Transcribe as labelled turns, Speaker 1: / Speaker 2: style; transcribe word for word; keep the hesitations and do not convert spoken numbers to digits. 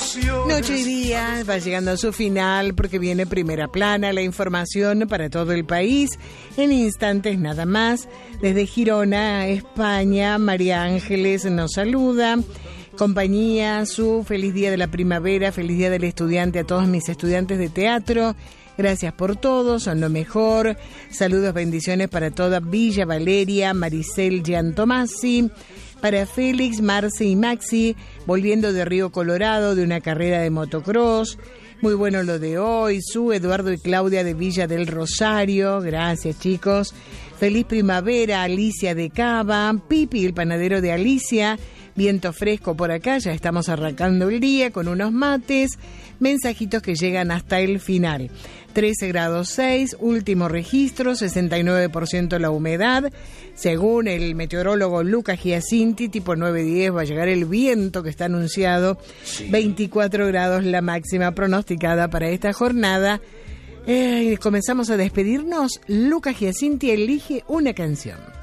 Speaker 1: Noche y día va llegando a su final porque viene Primera Plana, la información para todo el país en instantes nada más. Desde Girona, España, María Ángeles nos saluda. Compañía, su feliz día de la primavera, feliz día del estudiante a todos mis estudiantes de teatro. Gracias por todo, son lo mejor. Saludos, bendiciones para toda Villa Valeria, Maricel Giantomasi. Para Félix, Marce y Maxi, volviendo de Río Colorado, de una carrera de motocross. Muy bueno lo de hoy. Su Eduardo y Claudia de Villa del Rosario. Gracias, chicos. Feliz primavera, Alicia de Cava. Pipi, el panadero de Alicia. Viento fresco por acá, ya estamos arrancando el día con unos mates. Mensajitos que llegan hasta el final. trece grados seis, último registro, sesenta y nueve por ciento la humedad. Según el meteorólogo Lucas Giacinti, tipo nueve diez va a llegar el viento que está anunciado. Sí. veinticuatro grados la máxima pronosticada para esta jornada. Eh, comenzamos a despedirnos. Lucas Giacinti elige una canción.